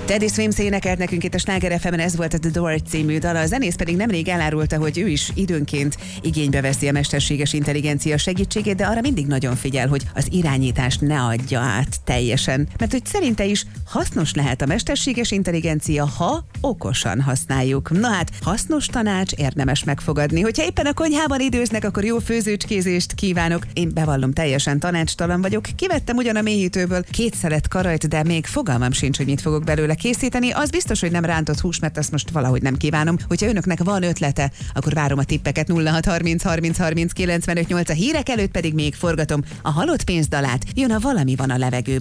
Teddy Swims énekelt nekünk itt a Sláger FM-en, ez volt a The Door című dal. A zenész pedig nemrég elárulta, hogy ő is időnként igénybe veszi a mesterséges intelligencia segítségét, de arra mindig nagyon figyel, hogy az irányítást ne adja át teljesen. Mert hogy szerinte is hasznos lehet a mesterséges intelligencia, ha okosan használjuk. Na hát, hasznos tanács érdemes megfogadni. Hogyha éppen a konyhában időznek, akkor jó főzőcskézést kívánok. Én bevallom, teljesen tanácstalan vagyok. Kivettem ugyan a mélyítőből 2 szelet karajt, de még fogalmam sincs, hogy mit fogok belőle készíteni. Az biztos, hogy nem rántott hús, mert azt most valahogy nem kívánom. Hogyha önöknek van ötlete, akkor várom a tippeket. 0630 30 30 95 8. A hírek előtt pedig még forgatom a halott pénzdalát. Jön a Valami van a levegőben.